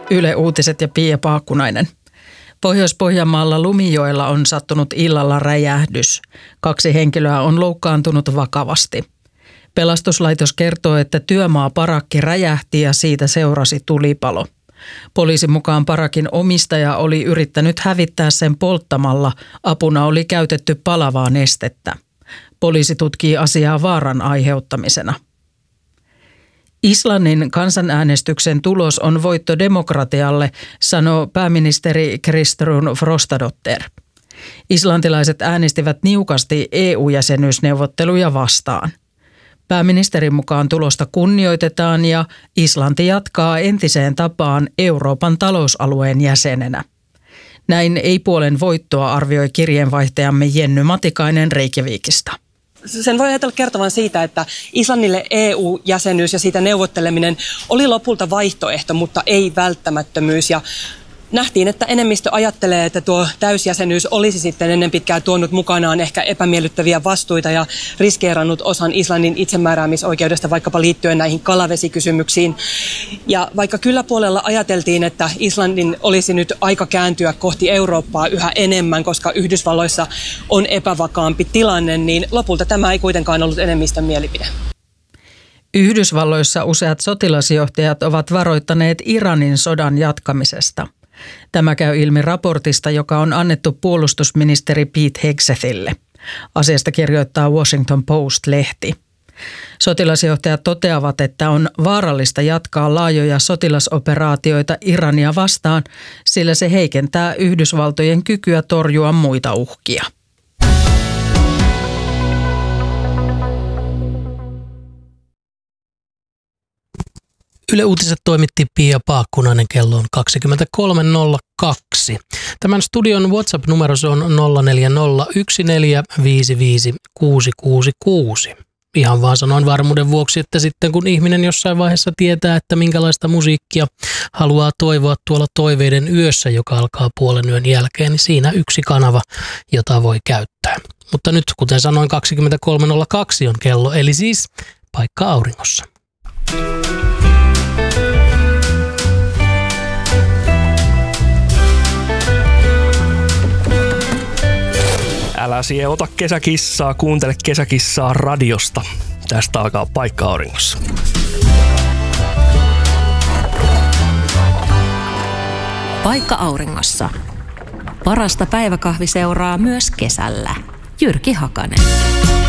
Yle Uutiset ja Pia Paakkunainen. Pohjois-Pohjanmaalla Lumijoella on sattunut illalla räjähdys. 2 henkilöä on loukkaantunut vakavasti. Pelastuslaitos kertoo, että työmaaparakki räjähti ja siitä seurasi tulipalo. Poliisin mukaan parakin omistaja oli yrittänyt hävittää sen polttamalla. Apuna oli käytetty palavaa nestettä. Poliisi tutkii asiaa vaaran aiheuttamisena. Islannin kansanäänestyksen tulos on voitto demokratialle, sanoo pääministeri Kristrún Frostadóttir. Islantilaiset äänestivät niukasti EU-jäsenyysneuvotteluja vastaan. Pääministerin mukaan tulosta kunnioitetaan ja Islanti jatkaa entiseen tapaan Euroopan talousalueen jäsenenä. Näin ei puolen voittoa arvioi kirjeenvaihtajamme Jenny Matikainen Reykjavikista. Sen voi ajatella kertovan siitä, että Islannille EU-jäsenyys ja siitä neuvotteleminen oli lopulta vaihtoehto, mutta ei välttämättömyys. Ja nähtiin, että enemmistö ajattelee, että tuo täysjäsenyys olisi sitten ennen pitkään tuonut mukanaan ehkä epämiellyttäviä vastuita ja riskeerannut osan Islannin itsemääräämisoikeudesta vaikkapa liittyen näihin kalavesikysymyksiin. Ja vaikka kyllä puolella ajateltiin, että Islannin olisi nyt aika kääntyä kohti Eurooppaa yhä enemmän, koska Yhdysvalloissa on epävakaampi tilanne, niin lopulta tämä ei kuitenkaan ollut enemmistön mielipide. Yhdysvalloissa useat sotilasjohtajat ovat varoittaneet Iranin sodan jatkamisesta. Tämä käy ilmi raportista, joka on annettu puolustusministeri Pete Hegsethille. Asiasta kirjoittaa Washington Post-lehti. Sotilasjohtajat toteavat, että on vaarallista jatkaa laajoja sotilasoperaatioita Irania vastaan, sillä se heikentää Yhdysvaltojen kykyä torjua muita uhkia. Yle Uutiset toimitti Pia Paakkunainen, kello on 23.02. Tämän studion WhatsApp-numero on 0401455666. Ihan vaan sanoin varmuuden vuoksi, että sitten kun ihminen jossain vaiheessa tietää, että minkälaista musiikkia haluaa toivoa tuolla toiveiden yössä, joka alkaa puolen yön jälkeen, niin siinä yksi kanava, jota voi käyttää. Mutta nyt, kuten sanoin, 23.02 on kello, eli siis Paikka auringossa. Älä siihen ota kesäkissaa, kuuntele kesäkissaa radiosta. Tästä alkaa Paikka auringossa. Paikka auringossa. Parasta päiväkahviseuraa myös kesällä. Jyrki Hakanen.